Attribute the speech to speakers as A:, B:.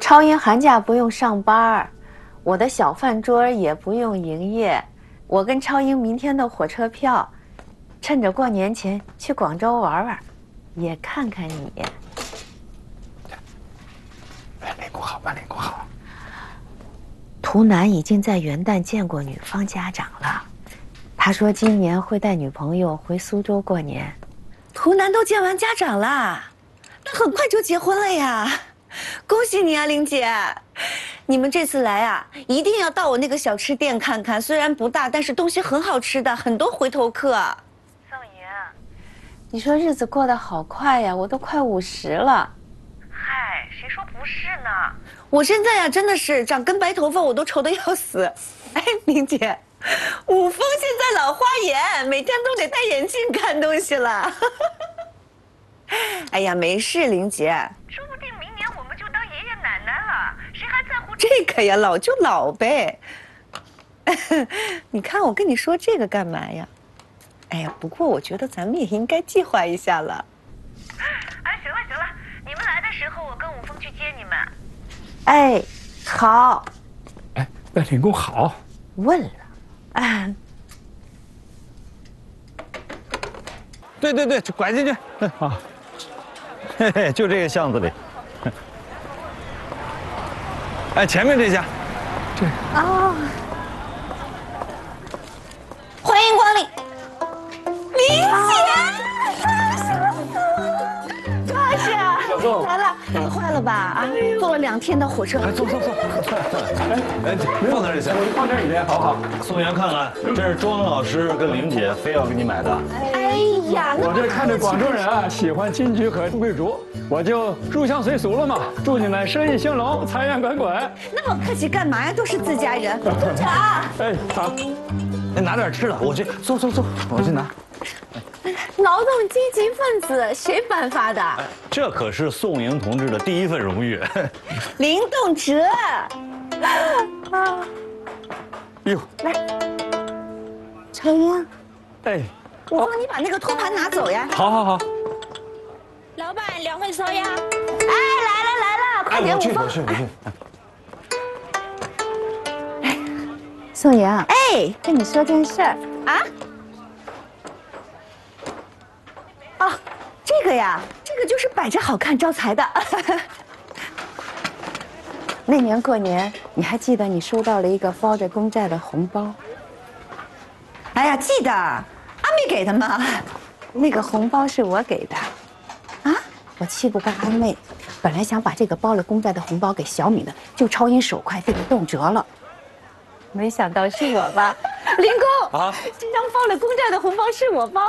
A: 超英寒假不用上班，我的小饭桌也不用营业。我跟超英明天的火车票，趁着过年前去广州玩玩，也看看你。
B: 万灵公好，万灵公好。
A: 图南已经在元旦见过女方家长了，他说今年会带女朋友回苏州过年。
C: 图南都见完家长啦，那很快就结婚了呀！恭喜你啊，玲姐！你们这次来啊，一定要到我那个小吃店看看，虽然不大，但是东西很好吃的，很多回头客。
A: 宋莹，你说日子过得好快呀，我都快50了。
D: 嗨，谁说不是呢？
C: 我现在呀，真的是长根白头发，我都愁得要死。哎，玲姐，武峰现在老花眼，每天都得戴眼镜看东西了。哎呀，没事，玲姐，
D: 说不定明年我们就当爷爷奶奶了，谁还在乎
C: 这个呀？老就老呗。你看我跟你说这个干嘛呀？哎呀，不过我觉得咱们也应该计划一下了。
D: 哎，行了行了，你们来的时候我跟武峰去接你们。
A: 哎，好。
B: 哎，万灵公好。
A: 问了，啊。
E: 对，拐进去。啊，嘿嘿，就这个巷子里。哎，前面这家。
A: 哦，
C: 欢迎光临，林姐，抓是来了，坏了吧？啊，坐了2天的火车。
E: 哎，坐。哎，放那儿就行。
B: 放这儿也好。
E: 宋妍看看，这是庄老师跟玲姐非要给你买的。
C: 哎呀，
B: 我这看着广州人啊喜欢金居和贵族，我就入乡随俗了嘛。祝你们生意兴隆，财源滚滚。
C: 那么客气干嘛呀？都是自家人。组长，
B: 哎，好。
E: 哎，拿点吃的，我去。坐，我去拿。
A: 劳动积极分子谁颁发的？
E: 这可是宋莹同志的第一份荣誉。
C: 林动哲。
E: 哟，
C: 来，超英，
E: 哎，
C: 我帮你把那个托盘拿走呀。
E: 好。
F: 老板，2份烧鸭。
C: 哎，来了，快点，
E: 我去。
A: 哎，宋莹，
C: 哎，
A: 跟你说件事儿
C: 啊。哦，这个呀，这个就是摆着好看招财的。
A: 那年过年，你还记得你收到了一个包着公债的红包？
C: 哎呀，记得，阿妹给的嘛。
A: 那个红包是我给的。
C: 啊？
A: 我气不过阿妹，本来想把这个包了公债的红包给小敏的，就超音手快被你动折了。没想到是我吧，林工啊！这张包了公债的红包是我包。